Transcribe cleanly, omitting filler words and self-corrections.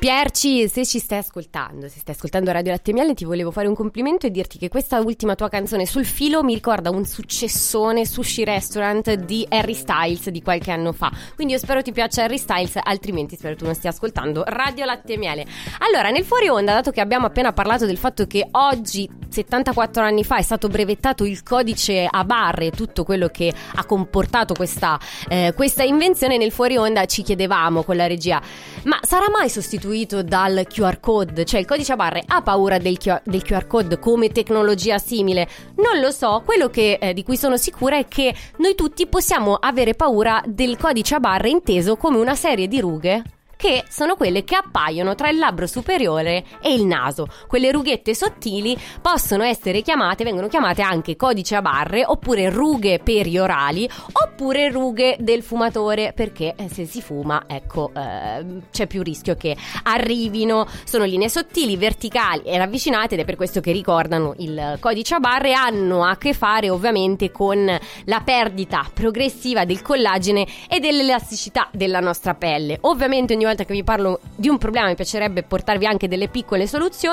Pierci, se ci stai ascoltando Radio Latte Miele, ti volevo fare un complimento e dirti che questa ultima tua canzone, Sul filo, mi ricorda un successone Sushi Restaurant di Harry Styles di qualche anno fa. Quindi io spero ti piaccia Harry Styles, altrimenti spero tu non stia ascoltando Radio Latte Miele. Allora, nel fuori onda, dato che abbiamo appena parlato del fatto che oggi, 74 anni fa, è stato brevettato il codice a barre, tutto quello che ha comportato questa invenzione, nel fuori onda ci chiedevamo con la regia: ma sarà mai sostituito dal QR code? Cioè, il codice a barre ha paura del QR code come tecnologia simile? Non lo so. Quello che di cui sono sicura è che noi tutti possiamo avere paura del codice a barre inteso come una serie di rughe che sono quelle che appaiono tra il labbro superiore e il naso. Quelle rughette sottili vengono chiamate anche codice a barre, oppure rughe periorali, oppure rughe del fumatore, perché se si fuma, c'è più rischio che arrivino. Sono linee sottili, verticali e ravvicinate, ed è per questo che ricordano il codice a barre. Hanno a che fare ovviamente con la perdita progressiva del collagene e dell'elasticità della nostra pelle. Ovviamente ogni volta che vi parlo di un problema mi piacerebbe portarvi anche delle piccole soluzioni.